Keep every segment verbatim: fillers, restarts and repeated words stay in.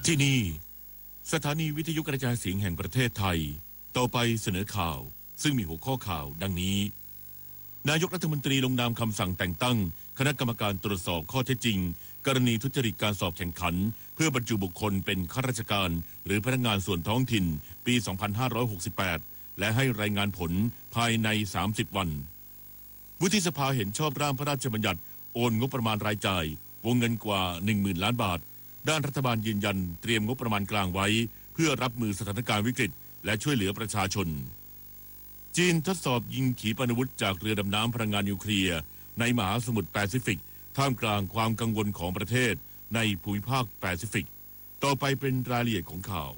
ที่นี่สถานีวิทยุกระจายเสียงแห่งประเทศไทยต่อไปเสนอข่าวซึ่งมีหัวข้อข่าวดังนี้นายกรัฐมนตรีลงนามคำสั่งแต่งตั้งคณะกรรมการตรวจสอบข้อเท็จจริงกรณีทุจริตการสอบแข่งขันเพื่อบรรจุบุคคลเป็นข้าราชการหรือพนักงานส่วนท้องถิ่นปี สองพันห้าร้อยหกสิบแปด และให้รายงานผลภายใน สามสิบ วันวุฒิสภาเห็นชอบร่างพระราชบัญญัติโอนงบประมาณรายจ่ายวงเงินกว่า หนึ่งหมื่น ล้านบาทด้านรัฐบาลยืนยันเตรียมงบประมาณกลางไว้เพื่อรับมือสถานการณ์วิกฤตและช่วยเหลือประชาชนจีนทดสอบยิงขีปนาวุธจากเรือดำน้ำพลังงานนิวเคลียร์ในมหาสมุทรแปซิฟิกท่ามกลางความกังวลของประเทศในภูมิภาคแปซิฟิกต่อไปเป็นรายละเอียดของข่า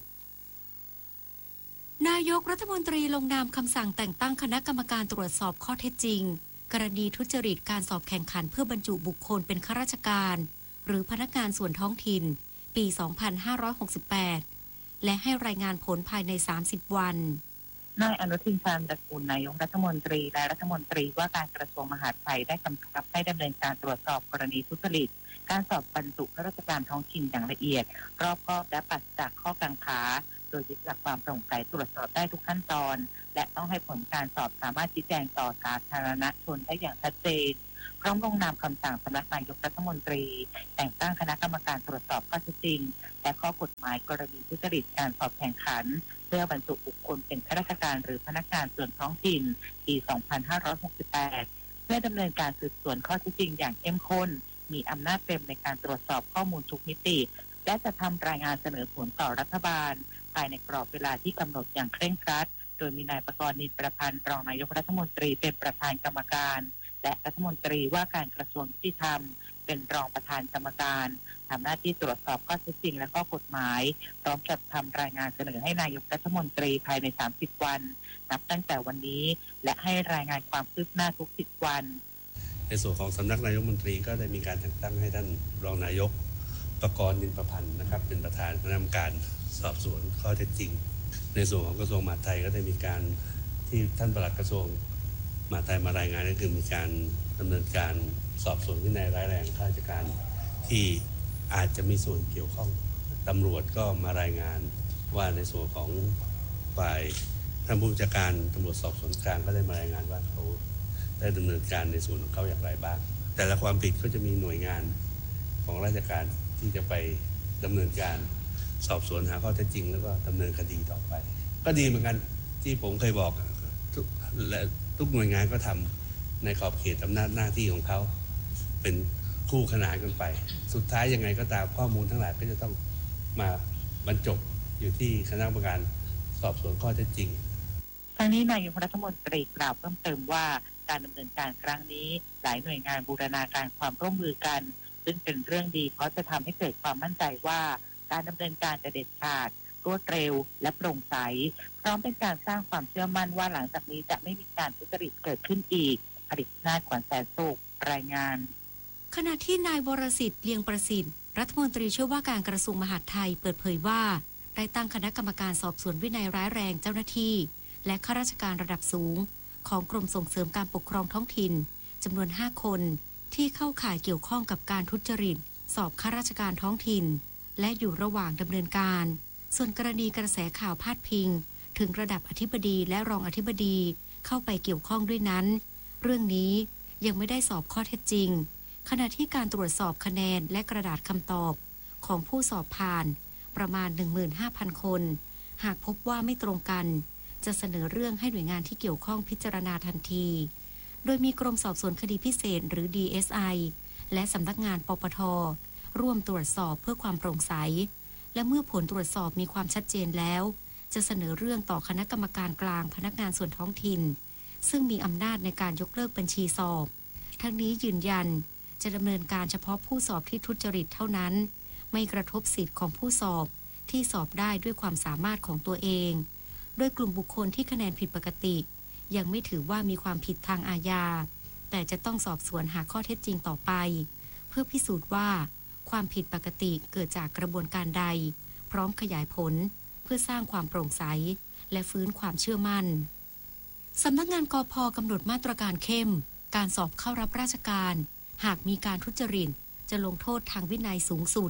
วนายกรัฐมนตรีลงนามคำสั่งแต่งตั้งคณะกรรมการตรวจสอบข้อเท็จจริงกรณีทุจริตการสอบแข่งขันเพื่อบรรจุบุคคลเป็นข้าราชการหรือพนักงานส่วนท้องถิ่นปี สองพันห้าร้อยหกสิบแปด และให้รายงานผลภายใน สามสิบ วันนายอนุทินชาญวิรากูลนายกรัฐมนตรีและรัฐมนตรีว่าการกระทรวงมหาดไทยได้กำชับให้ดำเนินการตรวจสอบกรณีทุจริตการสอบบรรจุข้าราชการท้องถิ่นอย่างละเอียดรอบคอบและปราศจากข้อกังขาโดยยึดหลักความโปร่งใสตรวจสอบได้ทุกขั้นตอนและต้องให้ผลการสอบสามารถชี้แจงต่อสาธารณชนได้อย่างชัดเจนพร้อมลงนามคำสั่งสำนักนายกรัฐมนตรีแต่งตั้งคณะกรรมการตรวจสอบข้อเท็จจริงและข้อกฎหมายกรณีทุจริตการสอบแข่งขันเพื่อบรรจุบุคคลเป็นข้าราชการหรือพนักงานส่วนท้องถิ่นปี สองพันห้าร้อยหกสิบแปด เพื่อดำเนินการสืบสวนข้อเท็จจริงอย่างเข้มข้นมีอำนาจเต็มในการตรวจสอบข้อมูลทุกมิติและจะทำรายงานเสนอผลต่อรัฐบาลภายในกรอบเวลาที่กำหนดอย่างเคร่งครัดโดยมีนายประกรณ์ นินประพันธ์รองนายกรัฐมนตรีเป็นประธานกรรมการและรัฐมนตรีว่าการกระทรวงยุติธรรมเป็นรองประธานกรรมการทำหน้าที่ตรวจสอบข้อเท็จจริงและข้อกฎหมายพร้อมกับทำรายงานเสนอให้นายกรัฐมนตรีภายใน สามสิบ วันนับตั้งแต่วันนี้และให้รายงานความคืบหน้าทุกสิบวันในส่วนของสำนักนายกรัฐมนตรีก็ได้มีการแต่งตั้งให้ท่านรองนายกประกรณ์ นินประพันธ์นะครับเป็นประธานคณะกรรมการสอบสวนข้อเท็จจริงในส่วนของกระทรวงมหาดไทยก็ได้มีการที่ท่านปลัดกระทรวงมหาดไทยมารายงานก็คือมีการดำเนินการสอบสวนวินัยร้ายแรงข้าราชการที่อาจจะมีส่วนเกี่ยวข้องตำรวจก็มารายงานว่าในส่วนของฝ่ายท่านผู้บัญชาการตำรวจสอบสวนกลางก็ได้มารายงานว่าเขาได้ดำเนินการในส่วนของเขาอย่างไรบ้างแต่ละความผิดก็จะมีหน่วยงานของราชการที่จะไปดำเนินการสอบสวนหาข้อเท็จจริงแล้วก็ดำเนินคดีต่อไปก็ดีเหมือนกันที่ผมเคยบอกและทุกหน่วยงานก็ทำในขอบเขตอำนาจหน้าที่ของเขาเป็นคู่ขนานกันไปสุดท้ายยังไงก็ตามข้อมูลทั้งหลายก็จะต้องมาบรรจบอยู่ที่คณะกรรมการสอบสวนข้อเท็จจริงทั้งนี้นายกรัฐมนตรีกล่าวเพิ่มเติมว่าการดำเนินการครั้งนี้หลายหน่วยงานบูรณาการความร่วมมือกันซึ่งเป็นเรื่องดีเพราะจะทำให้เกิดความมั่นใจว่าการดำเนินการจะเด็ดขาดรวดเร็วและโปร่งใสพร้อมเป็นการสร้างความเชื่อมั่นว่าหลังจากนี้จะไม่มีการทุจริตเกิดขึ้นอีกผลิตนาถขวัญแสนสุขรายงานขณะที่นายวรสิทธิ์เลียงประสิทธิ์รัฐมนตรีช่วยว่าการกระทรวงมหาดไทยเปิดเผยว่าได้ตั้งคณะกรรมการสอบสวนวินัยร้ายแรงเจ้าหน้าที่และข้าราชการระดับสูงของกรมส่งเสริมการปกครองท้องถิ่นจำนวนห้าคนที่เข้าข่ายเกี่ยวข้องกับการทุจริตสอบข้าราชการท้องถิ่นและอยู่ระหว่างดำเนินการส่วนกรณีกระแสข่าวพาดพิงถึงระดับอธิบดีและรองอธิบดีเข้าไปเกี่ยวข้องด้วยนั้นเรื่องนี้ยังไม่ได้สอบข้อเท็จจริงขณะที่การตรวจสอบคะแนนและกระดาษคำตอบของผู้สอบผ่านประมาณ หนึ่งหมื่นห้าพัน คนหากพบว่าไม่ตรงกันจะเสนอเรื่องให้หน่วยงานที่เกี่ยวข้องพิจารณาทันทีโดยมีกรมสอบสวนคดีพิเศษหรือ ดี เอส ไอ และสำนักงานปปท.ร่วมตรวจสอบเพื่อความโปร่งใสและเมื่อผลตรวจสอบมีความชัดเจนแล้วจะเสนอเรื่องต่อคณะกรรมการกลางพนักงานส่วนท้องถิ่นซึ่งมีอำนาจในการยกเลิกบัญชีสอบทั้งนี้ยืนยันจะดำเนินการเฉพาะผู้สอบที่ทุจริตเท่านั้นไม่กระทบสิทธิ์ของผู้สอบที่สอบได้ด้วยความสามารถของตัวเองโดยกลุ่มบุคคลที่คะแนนผิดปกติยังไม่ถือว่ามีความผิดทางอาญาแต่จะต้องสอบสวนหาข้อเท็จจริงต่อไปเพื่อพิสูจน์ว่าความผิดปกติเกิดจากกระบวนการใดพร้อมขยายผลเพื่อสร้างความโปร่งใสและฟื้นความเชื่อมั่นสำนักงานกพ.กำหนดมาตรการเข้มการสอบเข้ารับราชการหากมีการทุจริตจะลงโทษทางวินัยสูงสุด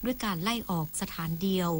ด้วยการไล่ออกสถานเดียวน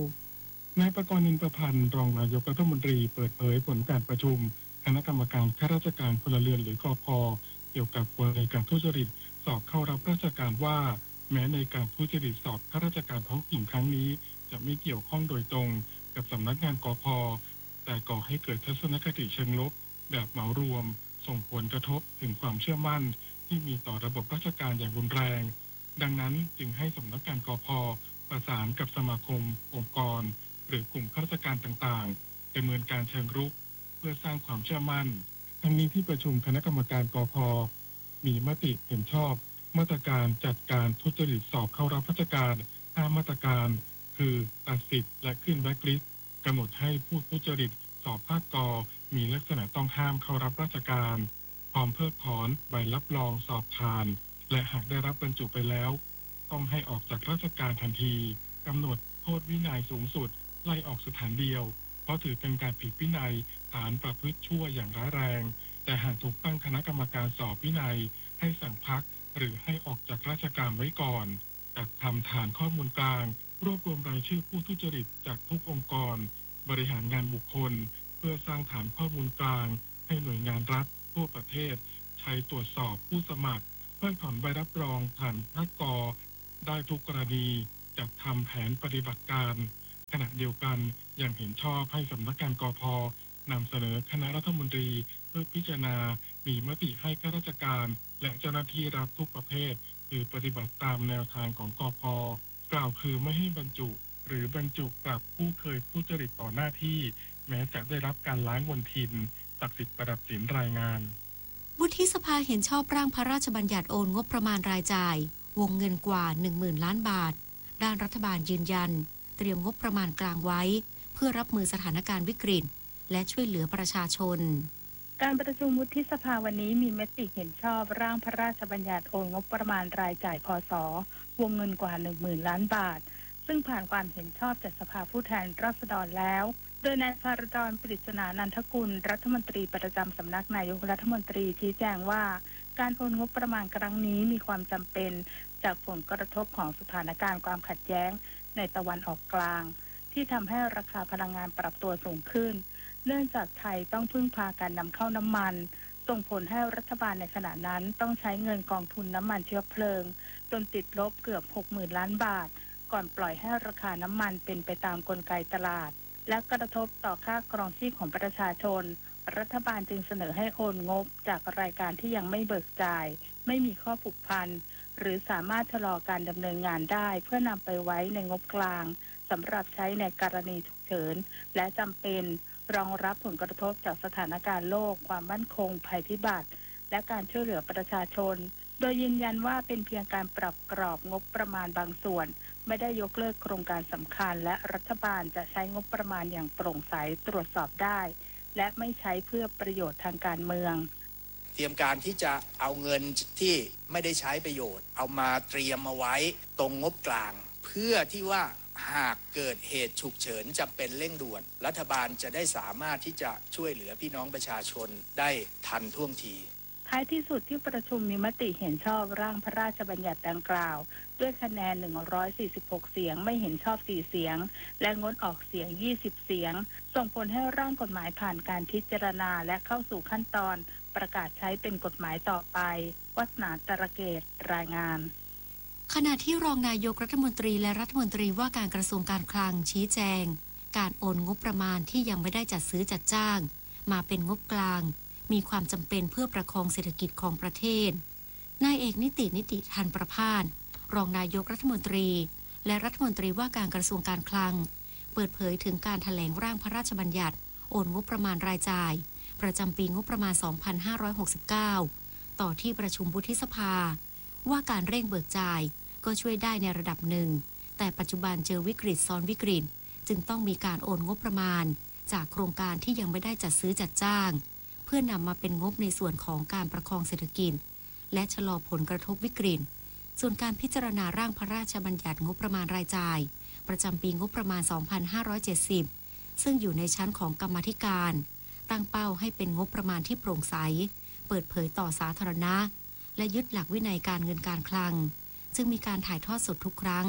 ายประกรณ์ นินประพันธ์รองนายกรัฐมนตรีเปิดเผยผลการประชุมคณะกรรมการข้าราชการพลเรือนหรือกพ.เกี่ยวกับกรณีการทุจริตสอบเข้ารับราชการว่าแม้ในการทุจริตสอบข้าราชการท้องถิ่นครั้งนี้จะไม่เกี่ยวข้องโดยตรงกับสำนักงานกพ.แต่ก่อให้เกิดทัศนคติเชิงลบแบบเหมารวมส่งผลกระทบถึงความเชื่อมั่นที่มีต่อระบบราชการอย่างรุนแรงดังนั้นจึงให้สำนักงานกพ.ประสานกับสมาคมองค์กรหรือกลุ่มข้าราชการต่างๆดำเนินการเชิงรุกเพื่อสร้างความเชื่อมั่นทั้งนี้ที่ประชุมคณะกรรมการกพ.มีมติเห็นชอบมาตรการจัดการทุจริตสอบเข้ารับราชการห้ามาตรการคือตัดสิทธิ์และขึ้นแบล็คลิสต์กำหนดให้ผู้ทุจริตสอบภาคกมีลักษณะต้องห้ามเข้ารับราชการพร้อมเพิกถอนใบรับรองสอบผ่านและหากได้รับบรรจุไปแล้วต้องให้ออกจากราชการทันทีกำหนดโทษวินัยสูงสุดไล่ออกสถานเดียวเพราะถือเป็นการผิดวินัยฐานประพฤติชั่วอย่างร้ายแรงแต่หากถูกตั้งคณะกรรมการสอบวินัยให้สั่งพักหรือให้ออกจากราชการไว้ก่อนจัดทำฐานข้อมูลกลางรวบรวมรายชื่อผู้ทุจริตจากทุกองค์กรบริหารงานบุคคลเพื่อสร้างฐานข้อมูลกลางให้หน่วยงานรัฐทั่วประเทศใช้ตรวจสอบผู้สมัครเพื่อถอนใบรับรองผ่านภาคกได้ทุกกรณีจัดทำแผนปฏิบัติการขณะเดียวกันยังเห็นชอบให้สำนักงานกพ.นำเสนอคณะรัฐมนตรีเพื่อพิจารณามีมติให้ข้าราชการและเจ้าหน้าที่รัฐทุกประเภทคือปฏิบัติตามแนวทางของกพ.กล่าวคือไม่ให้บรรจุหรือบรรจุกลับผู้เคยทุจริตต่อหน้าที่แม้จะได้รับการล้างมลทินศักดิ์สิทธิ์ประดับศิลป์รายงานวุฒิสภาเห็นชอบร่างพระราชบัญญัติโอนงบประมาณรายจ่ายวงเงินกว่า หนึ่งหมื่น ล้านบาทด้านรัฐบาลยืนยันเตรียมงบประมาณกลางไว้เพื่อรับมือสถานการณ์วิกฤตและช่วยเหลือประชาชนการประชุมวุฒิสภาวันนี้มีมติเห็นชอบร่างพระราชบัญญัติโอนงบประมาณรายจ่ายพศวงเงินกว่า หนึ่งหมื่น ล้านบาทซึ่งผ่านความเห็นชอบจากสภาผู้แทนราษฎรแล้วโดยนายภารดรปริศนานันทกุลรัฐมนตรีประจำสำนักนายกรัฐมนตรีชี้แจงว่าการโอนงบประมาณครั้งนี้มีความจำเป็นจากผลกระทบของสถานการณ์ความขัดแย้งในตะวันออกกลางที่ทำให้ราคาพลังงานปรับตัวสูงขึ้นเนื่องจากไทยต้องพึ่งพาการนำเข้าน้ำมันส่งผลให้รัฐบาลในขณะนั้นต้องใช้เงินกองทุนน้ำมันเชื้อเพลิงจนติดลบเกือบ หกหมื่น ล้านบาทก่อนปล่อยให้ราคาน้ำมันเป็นไปตามกลไกตลาดและกระทบต่อค่าครองชีพของประชาชนรัฐบาลจึงเสนอให้โอนงบจากรายการที่ยังไม่เบิกจ่ายไม่มีข้อผูกพันหรือสามารถชะลอการดำเนินงานได้เพื่อนำไปไว้ในงบกลางสำหรับใช้ในกรณีฉุกเฉินและจำเป็นรองรับผลกระทบจากสถานการณ์โลกความมั่นคงภัยพิบัติและการช่วยเหลือประชาชนโดยยืนยันว่าเป็นเพียงการปรับกรอบงบประมาณบางส่วนไม่ได้ยกเลิกโครงการสำคัญและรัฐบาลจะใช้งบประมาณอย่างโปร่งใสตรวจสอบได้และไม่ใช้เพื่อประโยชน์ทางการเมืองเตรียมการที่จะเอาเงินที่ไม่ได้ใช้ประโยชน์เอามาเตรียมเอาไว้ตรงงบกลางเพื่อที่ว่าหากเกิดเหตุฉุกเฉินจำเป็นเร่งด่วนรัฐบาลจะได้สามารถที่จะช่วยเหลือพี่น้องประชาชนได้ทันท่วงทีท้ายที่สุดที่ประชุมมีมติเห็นชอบร่างพระราชบัญญัติดังกล่าวด้วยคะแนนหนึ่งร้อยสี่สิบหกเสียงไม่เห็นชอบสี่เสียงและงดออกเสียงยี่สิบเสียงส่งผลให้ร่างกฎหมายผ่านการพิจารณาและเข้าสู่ขั้นตอนประกาศใช้เป็นกฎหมายต่อไปวัฒนาตระเกตรายงานขณะที่รองนายกรัฐมนตรีและรัฐมนตรีว่าการกระทรวงการคลังชี้แจงการโอนงบประมาณที่ยังไม่ได้จัดซื้อจัดจ้างมาเป็นงบกลางมีความจำเป็นเพื่อประคองเศรษฐกิจของประเทศนายเอกนิตินิติทันประภาสรองนายกรัฐมนตรีและรัฐมนตรีว่าการกระทรวงการคลังเปิดเผยถึงการแถลงร่างพระราชบัญญัติโอนงบประมาณรายจ่ายประจำปีงบประมาณสองพันห้าร้อยหกสิบเก้าต่อที่ประชุมวุฒิสภาว่าการเร่งเบิกจ่ายก็ช่วยได้ในระดับหนึ่งแต่ปัจจุบันเจอวิกฤตซ้อนวิกฤตจึงต้องมีการโอนงบประมาณจากโครงการที่ยังไม่ได้จัดซื้อจัดจ้างเพื่อนำมาเป็นงบในส่วนของการประคองเศรษฐกิจและชะลอผลกระทบวิกฤตส่วนการพิจารณาร่างพระราชบัญญัติงบประมาณรายจ่ายประจำปีงบประมาณสองพันห้าร้อยเจ็ดสิบซึ่งอยู่ในชั้นของกรรมาธิการตั้งเป้าให้เป็นงบประมาณที่โปร่งใสเปิดเผยต่อสาธารณะและยึดหลักวินัยการเงินการคลังซึ่งมีการถ่ายทอดสดทุกครั้ง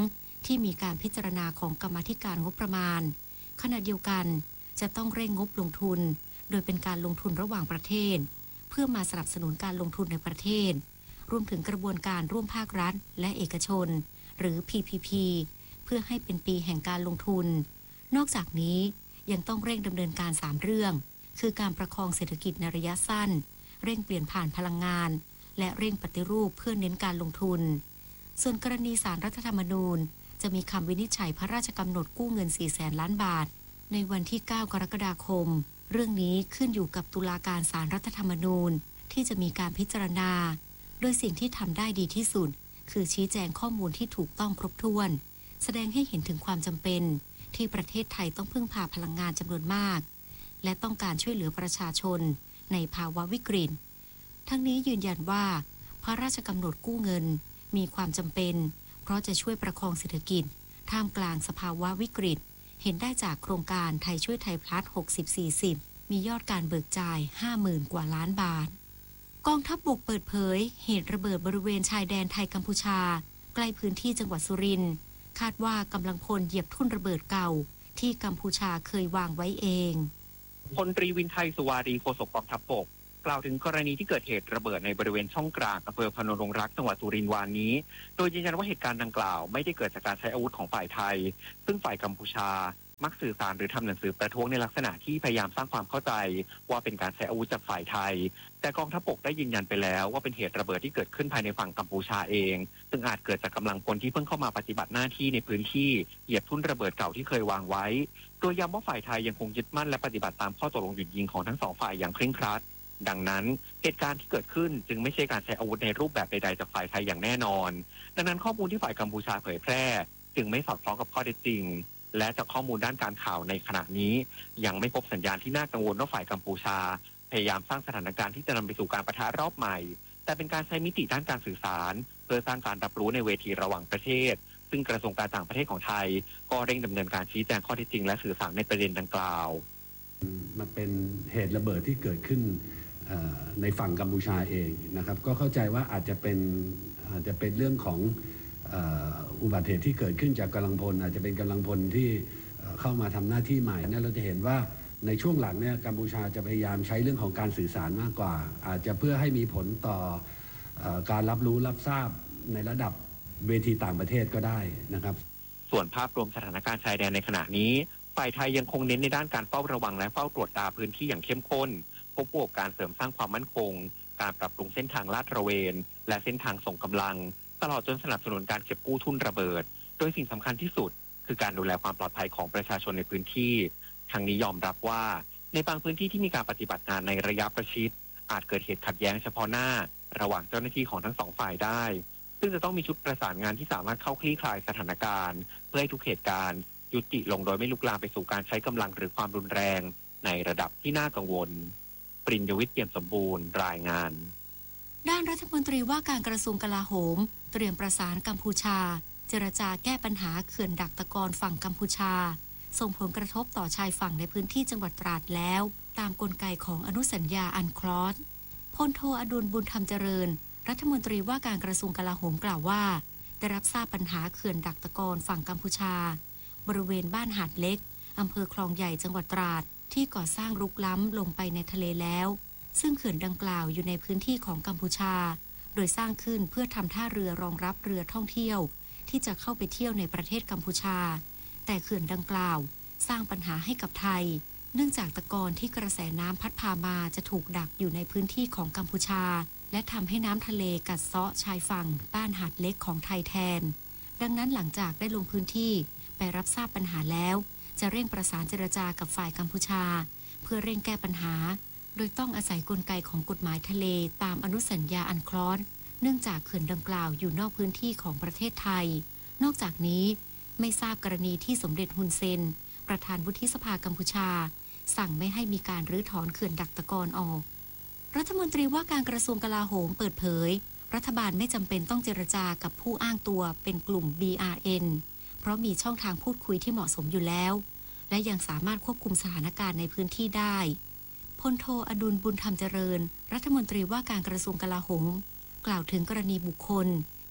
ที่มีการพิจารณาของกรรมาธิการงบประมาณขณะเดียวกันจะต้องเร่งงบลงทุนโดยเป็นการลงทุนระหว่างประเทศเพื่อมาสนับสนุนการลงทุนในประเทศรวมถึงกระบวนการร่วมภาครัฐและเอกชนหรือ พี พี พี เพื่อให้เป็นปีแห่งการลงทุนนอกจากนี้ยังต้องเร่งดำเนินการสามเรื่องคือการประคองเศรษฐกิจในระยะสั้นเร่งเปลี่ยนผ่านพลังงานและเร่งปฏิรูปเพื่อเน้นการลงทุนส่วนกรณีศาลรัฐธรรมนูญจะมีคำวินิจฉัยพระราชกำหนดกู้เงิน สี่แสน ล้านบาทในวันที่ เก้ากรกฎาคมเรื่องนี้ขึ้นอยู่กับตุลาการศาลรัฐธรรมนูญที่จะมีการพิจารณาโดยสิ่งที่ทำได้ดีที่สุดคือชี้แจงข้อมูลที่ถูกต้องครบถ้วนแสดงให้เห็นถึงความจำเป็นที่ประเทศไทยต้องพึ่งพาพลังงานจำนวนมากและต้องการช่วยเหลือประชาชนในภาวะวิกฤตทั้งนี้ยืนยันว่าพระราชกำหนดกู้เงินมีความจำเป็นเพราะจะช่วยประคองเศรษฐกิจท่ามกลางสภาวะวิกฤตเห็นได้จากโครงการไทยช่วยไทยพลัส หกสิบ สี่สิบ มียอดการเบิกจ่าย ห้าหมื่น กว่าล้านบาทกองทัพบกเปิดเผยเหตุระเบิดบริเวณชายแดนไทยกัมพูชาใกล้พื้นที่จังหวัดสุรินทร์คาดว่ากำลังพลเหยียบทุ่นระเบิดเก่าที่กัมพูชาเคยวางไว้เองพลตรีวินไทยสุวารีโฆษกกองทัพบกกล่าวถึงกรณีที่เกิดเหตุระเบิดในบริเวณช่องกลางอำเภอพนมรงรักจังหวัดสุรินทร์วานนี้โดยยืนยันว่าเหตุการณ์ดังกล่าวไม่ได้เกิดจากการใช้อาวุธของฝ่ายไทยซึ่งฝ่ายกัมพูชามักสื่อสารหรือทำหนังสือประท้วงในลักษณะที่พยายามสร้างความเข้าใจว่าเป็นการใช้อาวุธจากฝ่ายไทยแต่กองทัพบกได้ยืนยันไปแล้วว่าเป็นเหตุระเบิดที่เกิดขึ้นภายในฝั่งกัมพูชาเองซึ่งอาจเกิดจากกำลังพลที่เพิ่งเข้ามาปฏิบัติหน้าที่ในพื้นที่เหยียบทุ่นระเบิดเก่าที่เคยวางไว้โดยย้ำว่าฝ่ายไทยยังคงยึดมั่นและปฏิบัติตามข้อตกลงหยุดยิงของทั้งสองฝ่ายอย่างเคร่งครัดดังนั้นเหตุการณ์ที่เกิดขึ้นจึงไม่ใช่การใช้อาวุธในรูปแบบใดๆจากฝ่ายไทยอย่างแน่นอนดังนั้นข้อมูลที่ฝ่ายกัมพูชาเผยแพร่จึงไม่สอดคล้องกับข้อเท็จจริงและจากข้อมูลด้านการข่าวในขณะนี้ยังไม่พบสัญญาณที่น่ากังวลว่าฝ่ายกัมพูชาพยายามสร้างสถานการณ์ที่จะนำไปสู่การปะทะรอบใหม่แต่เป็นการใช้มิติด้านการสื่อสารเพื่อสร้างการรับรู้ในเวทีระหว่างประเทศซึ่งกระทรวงการต่างประเทศของไทยก็เร่งดำเนินการชี้แจงข้อเท็จจริงและสื่อสารในประเด็นดังกล่าวมันเป็นเหตุระเบิดที่เกิดขึ้นในฝั่งกัมพูชาเองนะครับก็เข้าใจว่าอาจจะเป็นอาจจะเป็นเรื่องของอุบัติเหตุที่เกิดขึ้นจากกำลังพลอาจจะเป็นกำลังพลที่เข้ามาทำหน้าที่ใหม่เนี่ยเราจะเห็นว่าในช่วงหลังเนี่ยกัมพูชาจะพยายามใช้เรื่องของการสื่อสารมากกว่าอาจจะเพื่อให้มีผลต่อการรับรู้รับทราบในระดับเวทีต่างประเทศก็ได้นะครับส่วนภาพรวมสถานการณ์ชายแดนในขณะนี้ฝ่ายไทยยังคงเน้นในด้านการเฝ้าระวังและเฝ้าตรวจตาพื้นที่อย่างเข้มข้นควบคู่กับการเสริมสร้างความมั่นคงการปรับปรุงเส้นทางลาดตระเวนและเส้นทางส่งกำลังตลอดจนสนับสนุนการเก็บกู้ทุ่นระเบิดโดยสิ่งสำคัญที่สุดคือการดูแลความปลอดภัยของประชาชนในพื้นที่ทางนี้ยอมรับว่าในบางพื้นที่ที่มีการปฏิบัติงานในระยะประชิดอาจเกิดเหตุขัดแย้งเฉพาะหน้าระหว่างเจ้าหน้าที่ของทั้งสองฝ่ายได้ซึ่งจะต้องมีชุดประสานงานที่สามารถเข้าคลี่คลายสถานการณ์เพื่อให้ทุกเหตุการณ์ยุติลงโดยไม่ลุกลามไปสู่การใช้กำลังหรือความรุนแรงในระดับที่น่ากังวลปริญญวิทย์เปี่ยมสมบูรณ์รายงานด้านรัฐมนตรีว่าการกระทรวงกลาโหมเตรียมประสานกัมพูชาเจรจาแก้ปัญหาเขื่อนดักตะกอนฝั่งกัมพูชาส่งผลกระทบต่อชายฝั่งในพื้นที่จังหวัดตราดแล้วตามกลไกของอนุสัญญาอันคลอสพลโทอดุลบุญธรรมเจริญรัฐมนตรีว่าการกระทรวงกลาโหมกล่าวว่าได้รับทราบปัญหาเขื่อนดักตะกอนฝั่งกัมพูชาบริเวณบ้านหาดเล็กอำเภอคลองใหญ่จังหวัดตราดที่ก่อสร้างรุกล้ำลงไปในทะเลแล้วซึ่งเขื่อนดังกล่าวอยู่ในพื้นที่ของกัมพูชาโดยสร้างขึ้นเพื่อทำท่าเรือรองรับเรือท่องเที่ยวที่จะเข้าไปเที่ยวในประเทศกัมพูชาแต่เขื่อนดังกล่าวสร้างปัญหาให้กับไทยเนื่องจากตะกอนที่กระแสน้ำพัดพามาจะถูกดักอยู่ในพื้นที่ของกัมพูชาและทำให้น้ำทะเลกัดเซาะชายฝั่งบ้านหาดเล็กของไทยแทนดังนั้นหลังจากได้ลงพื้นที่ไปรับทราบปัญหาแล้วจะเร่งประสานเจรจากับฝ่ายกัมพูชาเพื่อเร่งแก้ปัญหาโดยต้องอาศัยกลไกของกฎหมายทะเลตามอนุสัญญาอันคลอสเนื่องจากเขื่อนดังกล่าวอยู่นอกพื้นที่ของประเทศไทยนอกจากนี้ไม่ทราบกรณีที่สมเด็จฮุนเซนประธานวุฒิสภากัมพูชาสั่งไม่ให้มีการรื้อถอนเขื่อนดักตะกอนออกรัฐมนตรีว่าการกระทรวงกลาโหมเปิดเผยรัฐบาลไม่จำเป็นต้องเจรจากับผู้อ้างตัวเป็นกลุ่ม บี อาร์ เอ็น เพราะมีช่องทางพูดคุยที่เหมาะสมอยู่แล้วและยังสามารถควบคุมสถานการณ์ในพื้นที่ได้พลโทอดุลบุญธรรมเจริญรัฐมนตรีว่าการกระทรวงกลาโหมกล่าวถึงกรณีบุคคล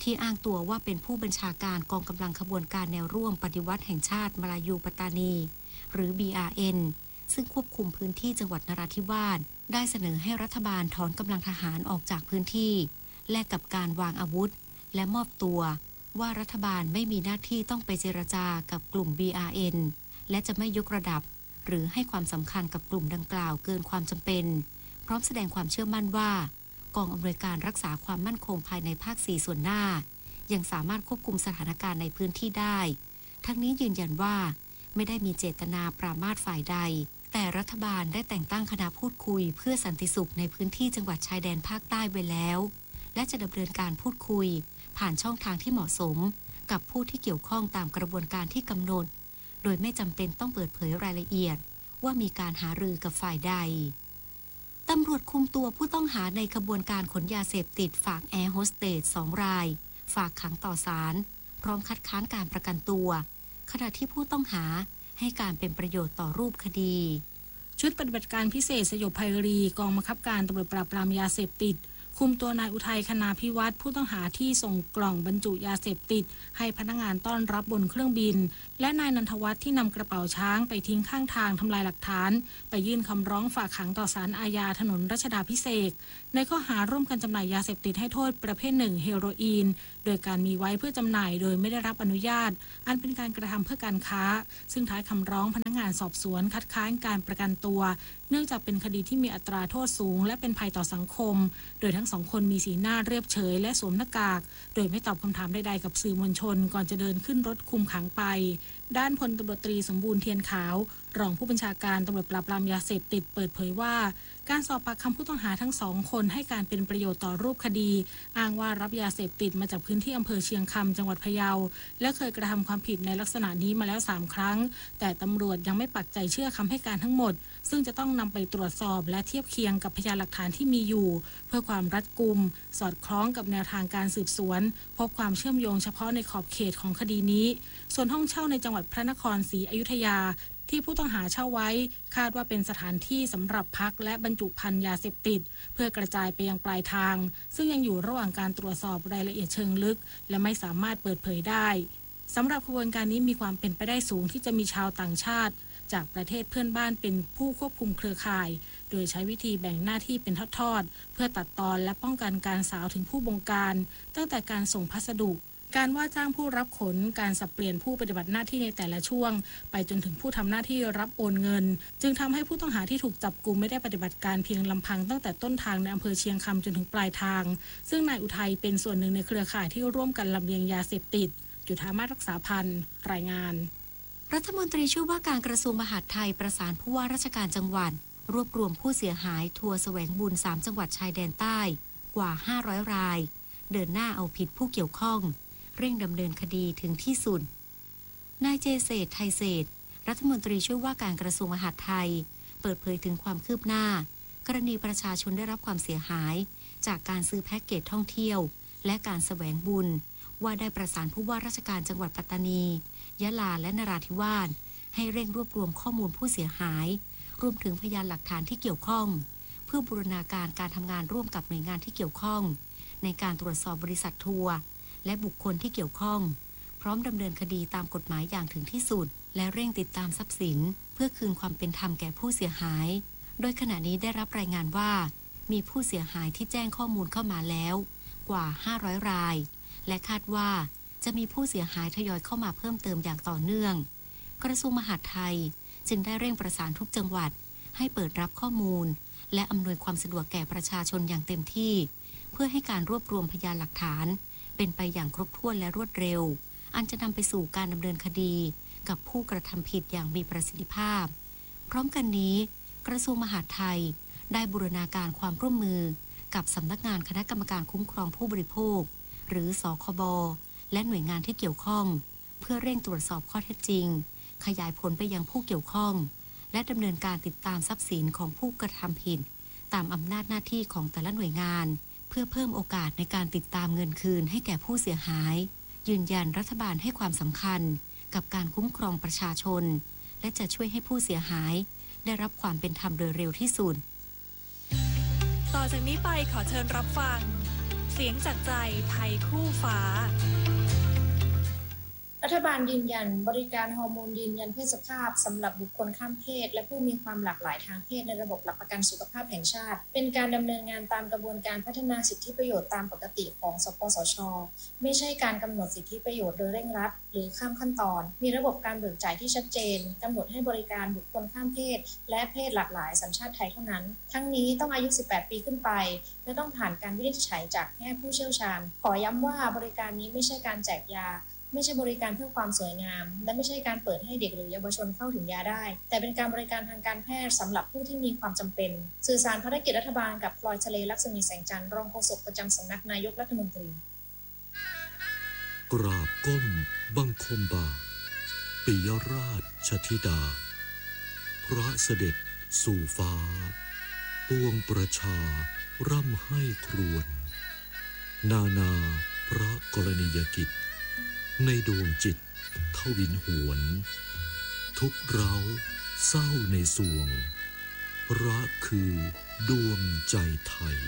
ที่อ้างตัวว่าเป็นผู้บัญชาการกองกำลังขบวนการแนวร่วมปฏิวัติแห่งชาติมาลายูปัตตานีหรือ บี อาร์ เอ็น ซึ่งควบคุมพื้นที่จังหวัดนราธิวาสได้เสนอให้รัฐบาลถอนกำลังทหารออกจากพื้นที่แลกกับการวางอาวุธและมอบตัวว่ารัฐบาลไม่มีหน้าที่ต้องไปเจรจากับกลุ่ม บี อาร์ เอ็น และจะไม่ยกระดับหรือให้ความสำคัญกับกลุ่มดังกล่าวเกินความจำเป็นพร้อมแสดงความเชื่อมั่นว่ากองอำนวยการรักษาความมั่นคงภายในภาคสี่ส่วนหน้ายังสามารถควบคุมสถานการณ์ในพื้นที่ได้ทั้งนี้ยืนยันว่าไม่ได้มีเจตนาปรามาสฝ่ายใดแต่รัฐบาลได้แต่งตั้งคณะพูดคุยเพื่อสันติสุขในพื้นที่จังหวัดชายแดนภาคใต้ไว้แล้วและจะดำเนินการพูดคุยผ่านช่องทางที่เหมาะสมกับผู้ที่เกี่ยวข้องตามกระบวนการที่กำหนดโดยไม่จำเป็นต้องเปิดเผยรายละเอียดว่ามีการหารือกับฝ่ายใดตำรวจคุมตัวผู้ต้องหาในขบวนการขนยาเสพติดฝากแอร์โฮสเตสสองรายฝากขังต่อศาลพร้อมคัดค้านการประกันตัวขณะที่ผู้ต้องหาให้การเป็นประโยชน์ต่อรูปคดีชุดปฏิบัติการพิเศษสยบภัยรีกองบังคับการตำรวจปราบปรามยาเสพติดคุมตัวนายอุทัยคณาภิวัตรผู้ต้องหาที่ส่งกล่องบรรจุยาเสพติดให้พนักงานต้อนรับบนเครื่องบินและนายนันทวัฒน์ที่นำกระเป๋าช้างไปทิ้งข้างทางทำลายหลักฐานไปยื่นคำร้องฝากขังต่อศาลอาญาถนนรัชดาภิเษกในข้อหาร่วมกันจำหน่ายยาเสพติดให้โทษประเภทหนึ่งเฮโรอีนโดยการมีไว้เพื่อจำหน่ายโดยไม่ได้รับอนุญาตอันเป็นการกระทำเพื่อการค้าซึ่งท้ายคำร้องพนักงานสอบสวนคัดค้านการประกันตัวเนื่องจากเป็นคดีที่มีอัตราโทษสูงและเป็นภัยต่อสังคมโดยทั้งสองคนมีสีหน้าเรียบเฉยและสวมหน้ากากโดยไม่ตอบคำถามใดๆกับสื่อมวลชนก่อนจะเดินขึ้นรถคุมขังไปด้านพลตำรวจตรีสมบูรณ์เทียนขาวรองผู้บัญชาการตำรวจปราบปรามยาเสพติดเปิดเผยว่าการสอบปากคำผู้ต้องหาทั้งสองคนให้การเป็นประโยชน์ต่อรูปคดีอ้างว่ารับยาเสพติดมาจากพื้นที่อำเภอเชียงคำจังหวัดพะเยาและเคยกระทำความผิดในลักษณะนี้มาแล้วสามครั้งแต่ตำรวจยังไม่ปักใจเชื่อคำให้การทั้งหมดซึ่งจะต้องนำไปตรวจสอบและเทียบเคียงกับพยานหลักฐานที่มีอยู่เพื่อความรัดกุมสอดคล้องกับแนวทางการสืบสวนพบความเชื่อมโยงเฉพาะในขอบเขตของคดีนี้ส่วนห้องเช่าในจังหวัดพระนครศรีอยุธยาที่ผู้ต้องหาเช่าไว้คาดว่าเป็นสถานที่สำหรับพักและบรรจุภัณฑ์ยาเสพติดเพื่อกระจายไปยังปลายทางซึ่งยังอยู่ระหว่างการตรวจสอบรายละเอียดเชิงลึกและไม่สามารถเปิดเผยได้สำหรับขบวนการนี้มีความเป็นไปได้สูงที่จะมีชาวต่างชาติจากประเทศเพื่อนบ้านเป็นผู้ควบคุมเครือข่ายโดยใช้วิธีแบ่งหน้าที่เป็นทอดๆเพื่อตัดตอนและป้องกันการสาวถึงผู้บงการตั้งแต่การส่งพัสดุการว่าจ้างผู้รับขนการสับเปลี่ยนผู้ปฏิบัติหน้าที่ในแต่ละช่วงไปจนถึงผู้ทำหน้าที่รับโอนเงินจึงทำให้ผู้ต้องหาที่ถูกจับกุมไม่ได้ปฏิบัติการเพียงลำพังตั้งแต่ต้นทางในอำเภอเชียงคำจนถึงปลายทางซึ่งนายอุทัยเป็นส่วนหนึ่งในเครือข่ายที่ร่วมกันลำเลียงยาเสพติดจุฑามาศรักษาพันธ์รายงานรัฐมนตรีช่วยว่าการกระทรวงมหาดไทยประสานผู้ว่าราชการจังหวัดรวบรวมผู้เสียหายทัวร์แสวงบุญสามจังหวัดชายแดนใต้กว่าห้าร้อยรายเดินหน้าเอาผิดผู้เกี่ยวข้องเร่งดำเนินคดีถึงที่สุดนายเจเศรษฐ์ไทยเศรษฐ์รัฐมนตรีช่วยว่าการกระทรวงมหาดไทยเปิดเผยถึงความคืบหน้ากรณีประชาชนได้รับความเสียหายจากการซื้อแพ็กเกจท่องเที่ยวและการแสวงบุญว่าได้ประสานผู้ว่าราชการจังหวัดปัตตานียะลาและนราธิวาสให้เร่งรวบรวมข้อมูลผู้เสียหายรวมถึงพยานหลักฐานที่เกี่ยวข้องเพื่อบูรณาการการทำงานร่วมกับหน่วยงานที่เกี่ยวข้องในการตรวจสอบบริษัททัวร์และบุคคลที่เกี่ยวข้องพร้อมดำเนินคดีตามกฎหมายอย่างถึงที่สุดและเร่งติดตามทรัพย์สินเพื่อคืนความเป็นธรรมแก่ผู้เสียหายโดยขณะนี้ได้รับรายงานว่ามีผู้เสียหายที่แจ้งข้อมูลเข้ามาแล้วกว่าห้าร้อยรายและคาดว่าจะมีผู้เสียหายทยอยเข้ามาเพิ่มเติมอย่างต่อเนื่องกระทรวงมหาดไทยจึงได้เร่งประสานทุกจังหวัดให้เปิดรับข้อมูลและอำนวยความสะดวกแก่ประชาชนอย่างเต็มที่เพื่อให้การรวบรวมพยานหลักฐานเป็นไปอย่างครบถ้วนและรวดเร็วอันจะนำไปสู่การดำเนินคดีกับผู้กระทำผิดอย่างมีประสิทธิภาพพร้อมกันนี้กระทรวงมหาดไทยได้บูรณาการความร่วมมือกับสำนักงานคณะกรรมการคุ้มครองผู้บริโภคหรือสคบและหน่วยงานที่เกี่ยวข้องเพื่อเร่งตรวจสอบข้อเท็จจริงขยายผลไปยังผู้เกี่ยวข้องและดำเนินการติดตามทรัพย์สินของผู้กระทำผิดตามอำนาจหน้าที่ของแต่ละหน่วยงานเพื่อเพิ่มโอกาสในการติดตามเงินคืนให้แก่ผู้เสียหายยืนยันรัฐบาลให้ความสำคัญกับการคุ้มครองประชาชนและจะช่วยให้ผู้เสียหายได้รับความเป็นธรรมโดยเร็วที่สุดต่อจากนี้ไปขอเชิญรับฟังเสียงจากใจไทยคู่ฟ้ารัฐบาลยืนยันบริการฮอร์โมนยืนยันเพศสภาพสำหรับบุคคลข้ามเพศและผู้มีความหลากหลายทางเพศในระบบหลักประกันสุขภาพแห่งชาติเป็นการดำเนินงานตามกระบวนการพัฒนาสิทธิประโยชน์ตามปกติของสปสช.ไม่ใช่การกำหนดสิทธิประโยชน์โดยเร่งรัดหรือข้ามขั้นตอนมีระบบการเบิกจ่ายที่ชัดเจนกำหนดให้บริการบุคคลข้ามเพศและเพศหลากหลายสัญชาติไทยเท่านั้นทั้งนี้ต้องอายุสิบแปดปีขึ้นไปและต้องผ่านการวินิจฉัยจากแพทย์ผู้เชี่ยวชาญขอย้ำว่าบริการนี้ไม่ใช่การแจกยาไม่ใช่บริการเพื่อความสวยงามและไม่ใช่การเปิดให้เด็กหรือเยาวชนเข้าถึงยาได้แต่เป็นการบริการทางการแพทย์สำหรับผู้ที่มีความจำเป็นสื่อสารภารกิจรัฐบาลกับพลอยทะเลลักษมีแสงจันทร์รองโฆษกประจำสำนักนายกรัฐมนตรีกราบก้มบังคมบาปิยราชธิดาพระเสด็จสู่ฟ้าปวงประชาร่ำให้ครวญนานาพระกรณียกิจในดวงจิตทวินหวนทุกเร้าเศร้าในสวงพระคือดวงใจไทย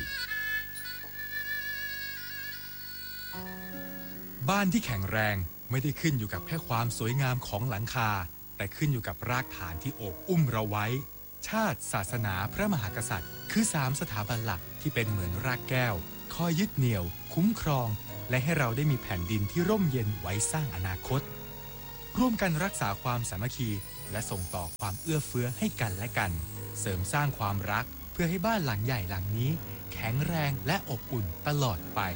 บ้านที่แข็งแรงไม่ได้ขึ้นอยู่กับแค่ความสวยงามของหลังคาแต่ขึ้นอยู่กับรากฐานที่โอบอุ้มเราไว้ชาติศาสนาพระมหากษัตริย์คือสามสถาบันหลักที่เป็นเหมือนรากแก้วคอยยึดเหนี่ยวคุ้มครองและให้เราได้มีแผ่นดินที่ร่มเย็นไว้สร้างอนาคตร่วมกันรักษาความสามัคคีและส่งต่อความเอื้อเฟื้อให้กันและกันเสริมสร้างความรักเพื่อให้บ้านหลังใหญ่หลังนี้แข็งแรงและอบอุ่นตลอดไป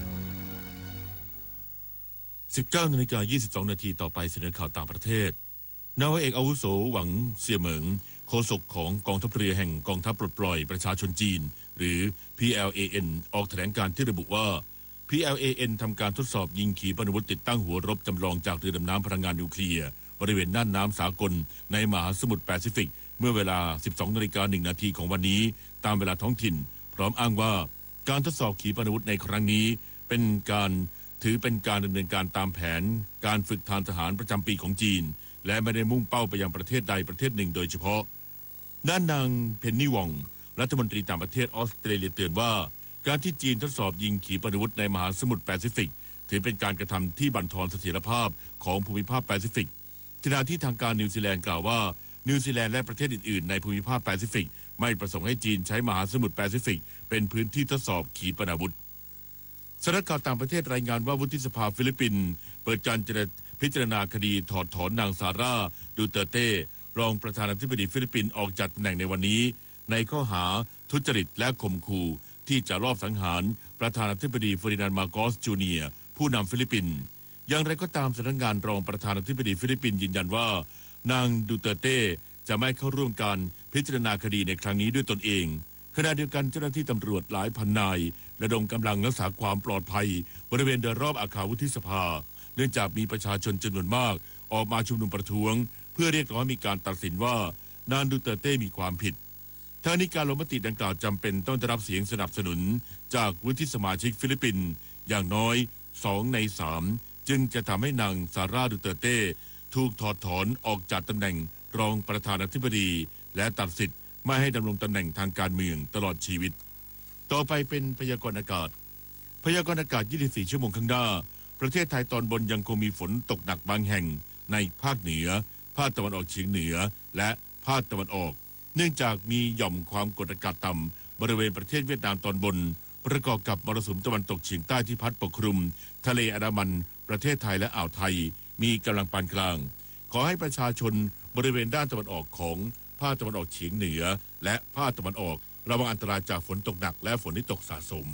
สิบเก้านาฬิกายี่สิบสองนาทีต่อไปเสนอข่าวต่างประเทศนาวาเอกอาวุโสหวังเสี่ยเหมิงโฆษกของกองทัพเรือแห่งกองทัพปลดปล่อยประชาชนจีนหรือ พี แอล เอ เอ็น ออกแถลงการที่ระบุว่า พี แอล เอ เอ็น ทำการทดสอบยิงขีปนาวุธติดตั้งหัวรบจำลองจากเรือดำน้ำพลังงานนิวเคลียร์บริเวณน่านน้ำสากลในมหาสมุทรแปซิฟิกเมื่อเวลา สิบสองนาฬิกาหนึ่งนาทีของวันนี้ตามเวลาท้องถิ่นพร้อมอ้างว่าการทดสอบขีปนาวุธในครั้งนี้เป็นการถือเป็นการดำเนินการตามแผนการฝึกทางทหารประจำปีของจีนและไม่ได้มุ่งเป้าไปยังประเทศใดประเทศหนึ่งโดยเฉพาะด้านนางเพนนี่วองรัฐมนตรีต่างประเทศออสเตรเลียเตือนว่าการที่จีนทดสอบยิงขีปนาวุธในมหาสมุทรแปซิฟิกถือเป็นการกระทำที่บั่นทอนเสถียรภาพของภูมิภาคแปซิฟิกขณะที่ทางการนิวซีแลนด์กล่าวว่านิวซีแลนด์และประเทศอื่นๆในภูมิภาคแปซิฟิกไม่ประสงค์ให้จีนใช้มหาสมุทรแปซิฟิกเป็นพื้นที่ทดสอบขีปนาวุธสำนักข่าวต่างประเทศรายงานว่าวุฒิสภาฟิลิปปินส์เปิดการพิจารณาคดีถอดถอนนางซาร่าดูเตอร์เต้รองประธานาธิบดีฟิลิปปินส์ออกจากตำแหน่งในวันนี้ในข้อหาทุจริตและข่มขู่ที่จะลอบสังหารประธานาธิบดีเฟอร์ดินานด์มาโกสจูเนียร์ผู้นำฟิลิปปินส์อย่างไรก็ตามสำนักงานรองประธานาธิบดีฟิลิปปินส์ยืนยันว่านางดูเตอร์เต้จะไม่เข้าร่วมการพิจารณาคดีในครั้งนี้ด้วยตนเองขณะเดียวกันเจ้าหน้าที่ตำรวจหลายพันนายระดมกำลังรักษาความปลอดภัยบริเวณโดยรอบอาคารวุฒิสภาเนื่องจากมีประชาชนจำนวนมากออกมาชุมนุมประท้วงเพื่อเรียกร้องให้มีการตัดสินว่านางดูเตอร์เต้มีความผิดทั้งนี้การลงมติดังกล่าวจำเป็นต้องได้รับเสียงสนับสนุนจากวุฒิสมาชิกฟิลิปปินส์อย่างน้อยสองในสามจึงจะทำให้นางซาร่าดูเตอร์เต้ถูกถอดถอนออกจากตำแหน่งรองประธานาธิบดีและตัดสิทธิ์ไม่ให้ดำรงตำแหน่งทางการเมืองตลอดชีวิตต่อไปเป็นพยากรณ์อากาศพยากรณ์อากาศยี่สิบสี่ชั่วโมงข้างหน้าประเทศไทยตอนบนยังคงมีฝนตกหนักบางแห่งในภาคเหนือภาคตะวันออกเฉียงเหนือและภาคตะวันออกเนื่องจากมีหย่อมความกดอากาศต่ำบริเวณประเทศเวียดนามตอนบนประกอบกับมรสุมตะวันตกเฉียงใต้ที่พัดปกคลุมทะเลอันดามันประเทศไทยและอ่าวไทยมีกำลังปานกลางขอให้ประชาชนบริเวณด้านตะวันออกของภาคตะวันออกเฉียงเหนือและภาคตะวันออกระวังอันตรายจากฝนตกหนักและฝนที่ตกสะสม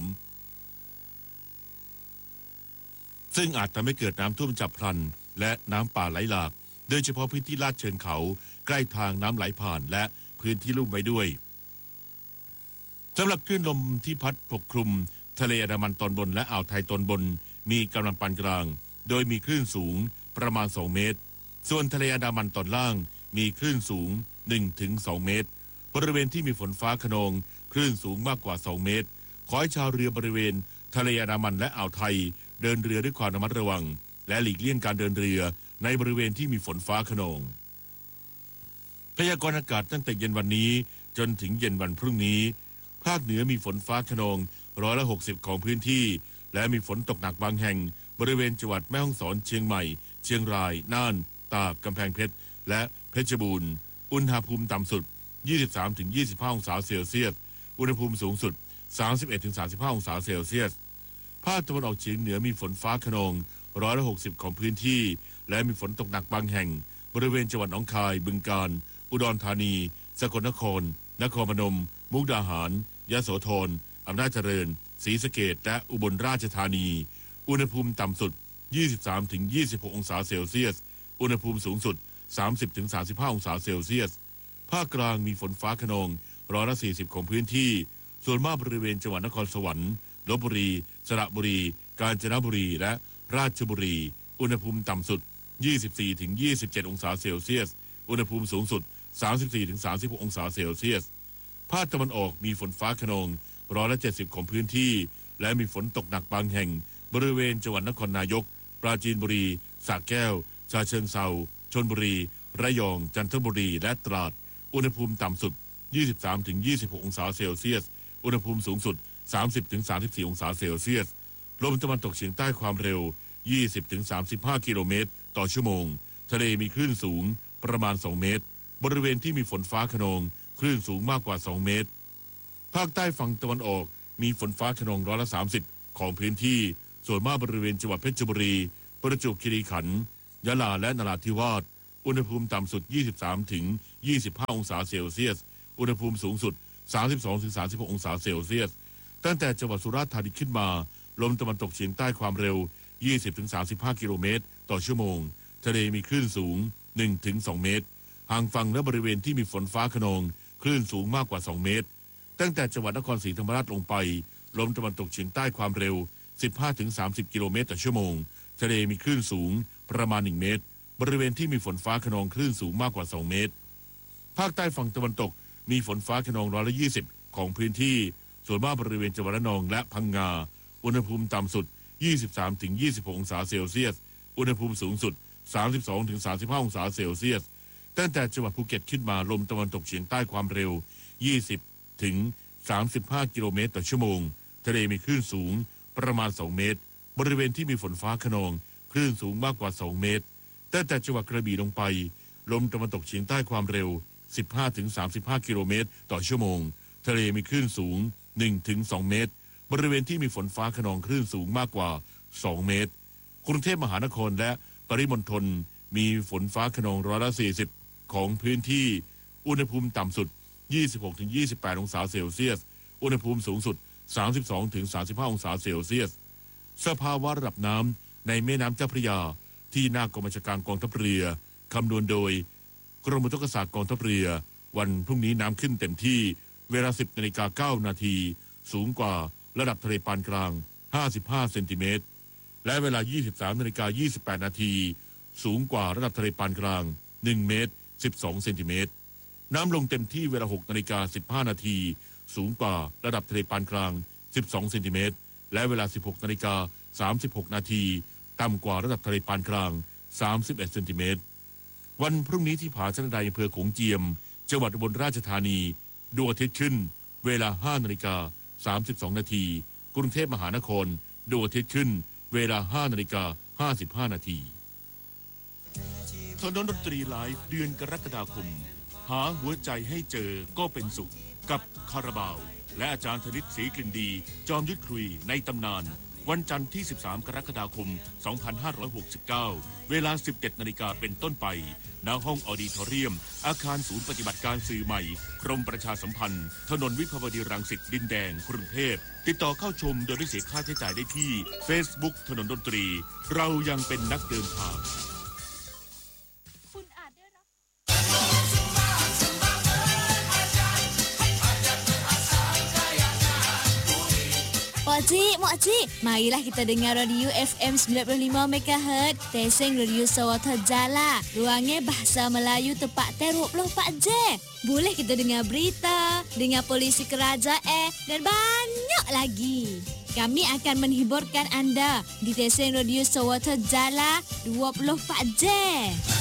ซึ่งอาจทำให้เกิดน้ำท่วมฉับพลันและน้ำป่าไหลหลากโดยเฉพาะพื้นที่ลาดเชิงเขาใกล้ทางน้ำไหลผ่านและพื้นที่ลุ่มไว้ด้วยสำหรับคลื่นลมที่พัดปกคลุมทะเลอันดามันตอนบนและอ่าวไทยตอนบนมีกำลังปานกลางโดยมีคลื่นสูงประมาณสองเมตรส่วนทะเลอันดามันตอนล่างมีคลื่นสูง หนึ่งถึงสอง เมตรบริเวณที่มีฝนฟ้าคะนองคลื่นสูงมากกว่าสองเมตรขอให้ชาวเรือบริเวณทะเลอันดามันและอ่าวไทยเดินเรือด้วยความระมัดระวังและหลีกเลี่ยงการเดินเรือในบริเวณที่มีฝนฟ้าคะนองพยากรณ์อากาศตั้งแต่เย็นวันนี้จนถึงเย็นวันพรุ่งนี้ภาคเหนือมีฝนฟ้าคะนองร้อยละหกสิบของพื้นที่และมีฝนตกหนักบางแห่งบริเวณจังหวัดแม่ฮ่องสอนเชียงใหม่เชียงรายน่านตากกำแพงเพชรและเพชรบูรณ์อุณหภูมิต่ำสุด ยี่สิบสามถึงยี่สิบห้า องศาเซลเซียสอุณหภูมิสูงสุด สามสิบเอ็ดถึงสามสิบห้า องศาเซลเซียสภาคตะวันออกเฉียงเหนือมีฝนฟ้าคะนองร้อยละหกสิบของพื้นที่และมีฝนตกหนักบางแห่งบริเวณจังหวัดหนองคายบึงกาฬอุดรธานีสกลนครนครพนมมุกดาหารยโสธรอำนาจเจริญศรีสะเกษและอุบลราชธานีอุณหภูมิต่ำสุด ยี่สิบสามถึงยี่สิบหก องศาเซลเซียสอุณหภูมิสูงสุด สามสิบถึงสามสิบห้า องศาเซลเซียสภาคกลางมีฝนฟ้าคะนองร้อยละสี่สิบของพื้นที่ส่วนมากบริเวณจังหวัดนครสวรรค์ลพบุรีสระบุรีกาญจนบุรีและราชบุรีอุณหภูมิต่ำสุด ยี่สิบสี่ถึงยี่สิบเจ็ด องศาเซลเซียสอุณหภูมิสูงสุด สามสิบสี่ถึงสามสิบหก องศาเซลเซียสภาคตะวันออกมีฝนฟ้าคะนองร้อยละเจ็ดสิบของพื้นที่และมีฝนตกหนักบางแห่งบริเวณจังหวัดนครนายกปราจีนบุรีสระแก้วฉะเชิงเทราชลบุรีระยองจันทบุรีและตราดอุณหภูมิต่ำสุด ยี่สิบสามถึงยี่สิบหก องศาเซลเซียสอุณหภูมิสูงสุด สามสิบถึงสามสิบสี่ องศาเซลเซียสลมตะวันตกเฉียงใต้ความเร็ว ยี่สิบถึงสามสิบห้า กิโลเมตรต่อชั่วโมงทะเลมีคลื่นสูงประมาณสองเมตรบริเวณที่มีฝนฟ้าคะนองคลื่นสูงมากกว่าสองเมตรภาคใต้ฝั่งตะวันออกมีฝนฟ้าคะนองร้อยละสามสิบของพื้นที่ส่วนมากบริเวณจังหวัดเพชรบุรีประจวบคีรีขันธ์ยะลาและนราธิวาสอุณหภูมิต่ำสุด ยี่สิบสามถึงยี่สิบห้า องศาเซลเซียสอุณหภูมิสูงสุด สามสิบสองถึงสามสิบหก องศาเซลเซียสตั้งแต่จังหวัดสุราษฎร์ธานีขึ้นมาลมตะวันตกเฉียงใต้ความเร็ว ยี่สิบถึงสามสิบห้า กิโลเมตรต่อชั่วโมงทะเลมีคลื่นสูง หนึ่งถึงสอง เมตรห่างฝั่งและบริเวณที่มีฝนฟ้าคะนองคลื่นสูงมากกว่าสองเมตรตั้งแต่จังหวัดนครศรีธรรมราชลงไปลมตะวันตกเฉียงใต้ความเร็ว สิบห้าถึงสามสิบ กิโลเมตรต่อชั่วโมงทะเลมีคลื่นสูงประมาณหนึ่งเมตรบริเวณที่มีฝนฟ้าคะนองคลื่นสูงมากกว่าสองเมตรภาคใต้ฝั่งตะวันตกมีฝนฟ้าคะนองร้อยละยี่สิบของพื้นที่ส่วนมากบริเวณจังหวัดระนองและพังงาอุณหภูมิต่ำสุด ยี่สิบสามถึงยี่สิบหก องศาเซลเซียสอุณหภูมิสูงสุด สามสิบสองถึงสามสิบห้า องศาเซลเซียสตั้งแต่จังหวัดภูเก็ตขึ้นมาลมตะวันตกเฉียงใต้ความเร็ว ยี่สิบถึงสามสิบห้า กิโลเมตรต่อชั่วโมงทะเลมีคลื่นสูงประมาณสองเมตรบริเวณที่มีฝนฟ้าคะนองคลื่นสูงมากกว่าสองเมตรตั้งแต่จังหวัดกระบี่ลงไปลมตะวันตกเฉียงใต้ความเร็ว สิบห้าถึงสามสิบห้า กิโลเมตรต่อชั่วโมงทะเลมีคลื่นสูง หนึ่งถึงสอง เมตรบริเวณที่มีฝนฟ้าคะนองคลื่นสูงมากกว่าสองเมตรกรุงเทพมหานครและปริมณฑลมีฝนฟ้าคะนองร้อยละสี่สิบของพื้นที่อุณหภูมิต่ำสุด ยี่สิบหกถึงยี่สิบแปด องศาเซลเซียสอุณหภูมิสูงสุด สามสิบสองถึงสามสิบห้า องศาเซลเซียสสภาวะระดับน้ำในแม่น้ำเจ้าพระยาที่หน้ากองบัญชาการกองทัพเรือคำนวณโดยกรมอุทกศาสตร์กองทัพเรือวันพรุ่งนี้น้ำขึ้นเต็มที่เวลา สิบนาฬิกาเก้านาทีสูงกว่าระดับทะเลปานกลางห้าสิบห้าเซนติเมตรและเวลา ยี่สิบสามนาฬิกายี่สิบแปดนาทีสูงกว่าระดับทะเลปานกลางหนึ่งเมตรสิบสองเซนติเมตรน้ำลงเต็มที่เวลา หกนาฬิกาสิบห้านาทีสูงกว่าระดับทะเลปานกลางสิบสองเซนติเมตรและเวลา สิบหกนาฬิกาสามสิบหกนาทีต่ำกว่าระดับทะเลปานกลางสามสิบเอ็ดเซนติเมตรวันพรุ่งนี้ที่ผาชะนายอำเภอโขงเจียมจังหวัดอุบลราชธานีดวงอาทิตย์ขึ้นเวลาห้านาฬิกาสามสิบสองนาทีกรุงเทพมหานครดวงอาทิตย์ขึ้นเวลาห้านาฬิกาห้าสิบห้านาทีถนนดนตรีไลฟ์เดือนกรกฎาคมหาหัวใจให้เจอก็เป็นสุขกับคาราบาวและอาจารย์ธนิตศรีกลิ่นดีจอมยุทธคุยในตำนานวันจันทร์ที่สิบสามกรกฎาคมสองพันห้าร้อยหกสิบเก้าเวลา สิบเจ็ดนาฬิกาเป็นต้นไปณห้องออดิทอเรียมอาคารศูนย์ปฏิบัติการสื่อใหม่กรมประชาสัมพันธ์ถนนวิภาวดีรังสิตดินแดงกรุงเทพติดต่อเข้าชมโดยไม่เสียค่าใช้จ่ายได้ที่ Facebook ถนนดนตรีเรายังเป็นนักเดินทาง Pakcik, Makcik, marilah kita dengar radio F M sembilan puluh lima megahertz, Teseng Radio Sawata Jala. Ruangnya bahasa Melayu tepat dua puluh empat jam. Boleh kita dengar berita, dengar polisi kerajaan dan banyak lagi. Kami akan menghiburkan anda di Teseng Radio Sawata Jala dua puluh empat jam.